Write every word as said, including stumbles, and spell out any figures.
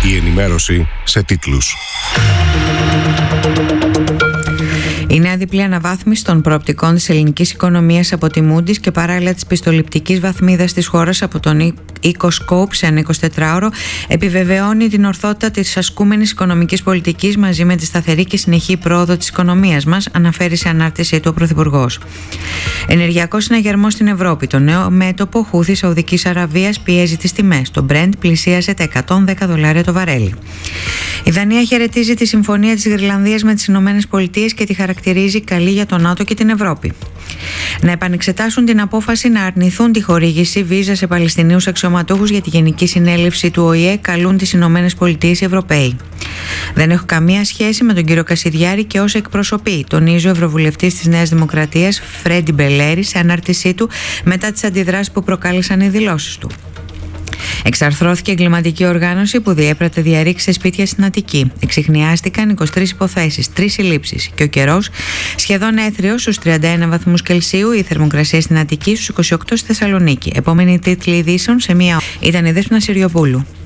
Η ενημέρωση σε τίτλους. Η νέα διπλή αναβάθμιση των προοπτικών της ελληνικής οικονομίας από τη Moody's και παράλληλα της πιστοληπτικής βαθμίδας της χώρας από τον Ecoscope σε ένα εικοσιτετράωρο επιβεβαιώνει την ορθότητα της ασκούμενης οικονομικής πολιτικής μαζί με τη σταθερή και συνεχή πρόοδο της οικονομίας μας, αναφέρει σε ανάρτησή του ο Πρωθυπουργός. Ενεργειακός συναγερμός στην Ευρώπη. Το νέο μέτωπο Χούθη Σαουδικής Αραβίας πιέζει τις τιμές. Το Brent πλησίασε τα εκατόν δέκα δολάρια το βαρέλι. Η Δανία χαιρετίζει τη συμφωνία της Γρυλανδίας με τις Ηνωμένες Πολιτείες και τη χαρακτηρίζει καλή για τον ΝΑΤΟ και την Ευρώπη. Να επανεξετάσουν την απόφαση να αρνηθούν τη χορήγηση βίζα σε Παλαιστινίους αξιωματούχους για τη Γενική Συνέλευση του Ο Η Ε, καλούν τις Ηνωμένες Πολιτείες οι Ευρωπαίοι. Δεν έχω καμία σχέση με τον κύριο Κασιδιάρη και όσα εκπροσωπεί, τονίζει ο Ευρωβουλευτής της Νέας Δημοκρατίας Φρέντι Μπελέρη σε ανάρτησή του μετά τις αντιδράσεις που προκάλεσαν οι δηλώσεις του. Εξαρθρώθηκε εγκληματική οργάνωση που διέπρατε διαρρήξεις σε σπίτια στην Αττική. Εξιχνιάστηκαν είκοσι τρεις υποθέσεις, τρεις συλλήψεις και ο καιρός σχεδόν έθριος στους τριάντα ένα βαθμούς Κελσίου, η θερμοκρασία στην Αττική στους είκοσι οκτώ στη Θεσσαλονίκη. Επόμενη τίτλη ειδήσεων σε μία ώρα. Ήταν η Δέσποινα Συριοπούλου.